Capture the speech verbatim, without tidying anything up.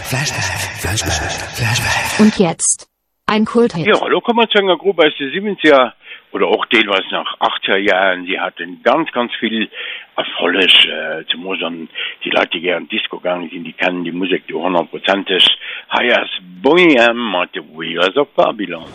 Flashback, Flashback, Flashback. Und jetzt ein Kulthit. Ja, hallo, kommen wir zu einer Gruppe aus den siebziger oder auch teilweise nach achtziger Jahren. Die hatten ganz, ganz viel Erfolg. Äh, zum Beispiel die Leute, die gerne Disco gegangen sind, die kennen die Musik, die hundertprozentig. Hier ist Bohem mit The Wheels of Babylon.